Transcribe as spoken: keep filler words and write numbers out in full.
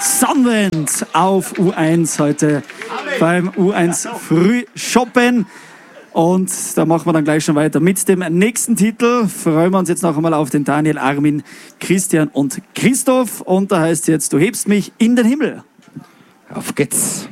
Sunwend auf U eins heute beim U eins Frühschoppen. Und da machen wir dann gleich schon weiter mit dem nächsten Titel. Freuen wir uns jetzt noch einmal auf den Daniel, Armin, Christian und Christoph. Und da heißt jetzt, du hebst mich in den Himmel. Auf geht's.